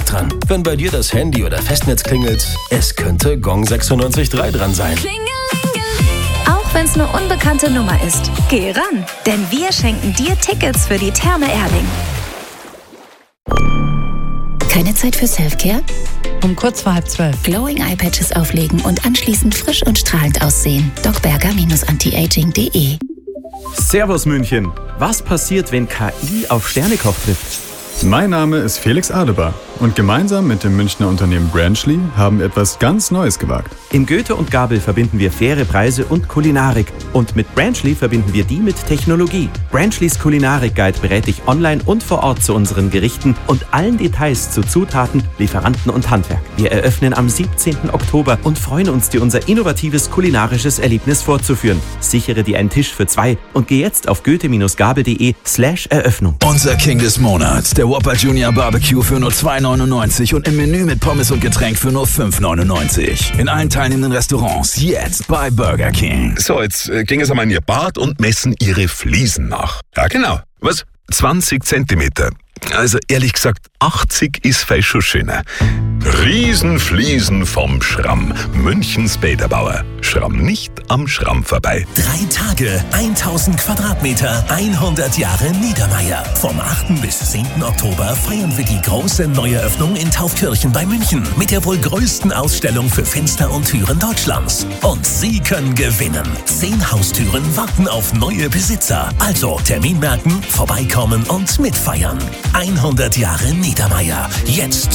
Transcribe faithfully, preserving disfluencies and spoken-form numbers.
dran. Wenn bei dir das Handy oder Festnetz klingelt, es könnte Gong sechsundneunzig Komma drei dran sein. Auch wenn es eine unbekannte Nummer ist, geh ran, denn wir schenken dir Tickets für die Therme Erling. Keine Zeit für Selfcare? Um kurz vor halb zwölf. Glowing Eye Patches auflegen und anschließend frisch und strahlend aussehen. docberger Antiaging punkt de. Servus München. Was passiert, wenn K I auf Sternekoch trifft? Mein Name ist Felix Adebar und gemeinsam mit dem Münchner Unternehmen Branchly haben wir etwas ganz Neues gewagt. Im Goethe und Gabel verbinden wir faire Preise und Kulinarik. Und mit Branchly verbinden wir die mit Technologie. Branchlys Kulinarik-Guide berät dich online und vor Ort zu unseren Gerichten und allen Details zu Zutaten, Lieferanten und Handwerk. Wir eröffnen am siebzehnten Oktober und freuen uns, dir unser innovatives kulinarisches Erlebnis vorzuführen. Sichere dir einen Tisch für zwei und geh jetzt auf goethe-gabel.de slash Eröffnung. Unser King des Monats, der Whopper Junior Barbecue für nur zwei neunundneunzig und im Menü mit Pommes und Getränk für nur fünf neunundneunzig. In allen teilnehmenden Restaurants jetzt bei Burger King. So, jetzt äh, gehen Sie mal in Ihr Bad und messen Ihre Fliesen nach. Ja, genau. Was? zwanzig Zentimeter. Also ehrlich gesagt, achtzig ist vielleicht schon schöner. Riesenfliesen vom Schramm. Münchens Bäderbauer. Schramm nicht am Schramm vorbei. Drei Tage, tausend Quadratmeter, hundert Jahre Niedermeyer. Vom achten bis zehnten Oktober feiern wir die große Neueröffnung in Taufkirchen bei München mit der wohl größten Ausstellung für Fenster und Türen Deutschlands. Und Sie können gewinnen. Zehn Haustüren warten auf neue Besitzer. Also Termin merken, vorbeikommen und mitfeiern. hundert Jahre Niedermeyer. Jetzt